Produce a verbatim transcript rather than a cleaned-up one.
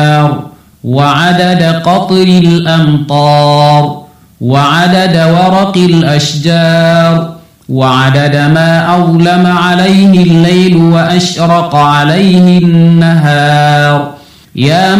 وعدد قطر الأمطار وعدد ورق الأشجار وعدد ما أظلم عليه الليل وأشرق عليه النهار. يا